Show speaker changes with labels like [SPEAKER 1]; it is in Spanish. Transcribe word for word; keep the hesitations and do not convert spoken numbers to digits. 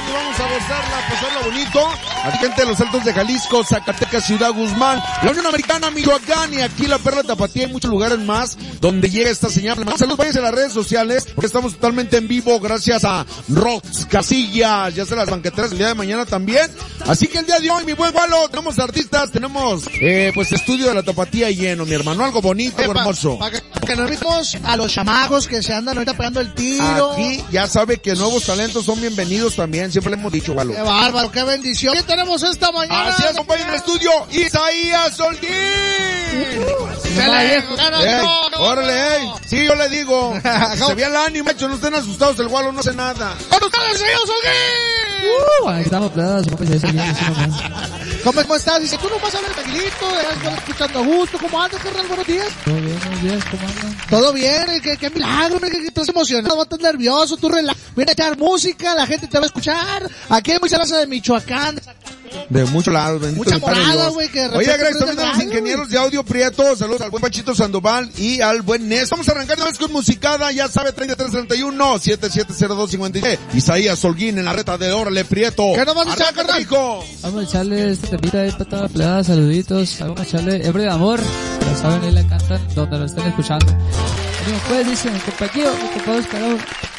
[SPEAKER 1] y vamos a gozarla, pasarla bonito. A la gente de los Altos de Jalisco, Zacatecas, Ciudad Guzmán, la Unión Americana, Michoacán y aquí la Perla Tapatía y muchos lugares más donde llega esta señal. Saludos, váyanse a las redes sociales porque estamos totalmente en vivo gracias a Rox Casillas, ya sea las banqueteras el día de mañana también. Así que el día de hoy, mi buen Walo, tenemos artistas, tenemos eh pues estudio de la Tapatía lleno, mi hermano, algo bonito, algo hermoso.
[SPEAKER 2] Para que, que nos vimos a los chamacos que se andan ahorita pegando el tiro.
[SPEAKER 1] Aquí ya sabe que nuevos talentos son bienvenidos también, siempre le hemos dicho, Walo.
[SPEAKER 2] Qué bárbaro, qué bendición. ¿Qué tenemos esta mañana?
[SPEAKER 1] Así es, compañero en el estudio, Isaías Holguín.
[SPEAKER 2] Ey,
[SPEAKER 1] órale, ey. Sí, yo le digo. Se ve el ánimo, hecho, no estén asustados, el Walo no hace nada.
[SPEAKER 2] ¡Con ustedes, Isaías Holguín!
[SPEAKER 3] Uh, ahí estamos, plebas, pues ahí seguimos,
[SPEAKER 2] ¿Cómo, ¿Cómo estás? Dice, tú no vas a hablar tranquilito, estás escuchando a gusto. ¿Cómo andas, carnal? Buenos días.
[SPEAKER 3] Todo bien, buenos días, ¿cómo andan?
[SPEAKER 2] Todo bien, qué, qué milagro, que, que estás emocionado, no estás nervioso, tú relaja. Viene a echar música, la gente te va a escuchar. Aquí hay mucha raza de Michoacán,
[SPEAKER 1] de muchos lados, bendito
[SPEAKER 2] mucha
[SPEAKER 1] el Padre
[SPEAKER 2] morada,
[SPEAKER 1] Dios.
[SPEAKER 2] güey, que de
[SPEAKER 1] Oye,
[SPEAKER 2] repente
[SPEAKER 1] gracias
[SPEAKER 2] no
[SPEAKER 1] también
[SPEAKER 2] es
[SPEAKER 1] a los
[SPEAKER 2] de
[SPEAKER 1] ingenieros de audio Prieto, saludos al buen Pachito Sandoval y al buen Nes. Vamos a arrancar una vez con musicada, ya sabe, treinta y tres treinta y uno, setenta y siete cero dos cincuenta y seis. Isaías Holguín en la reta de Órale Prieto.
[SPEAKER 2] ¿Qué nos vas a echar, carnal?
[SPEAKER 3] Vamos a echarle este temita ahí para toda la plebada, saluditos. Vamos a echarle Hebre de Amor, ya saben, ahí la cantan donde lo estén escuchando. Pues dicen, compañero, que puedo esperar.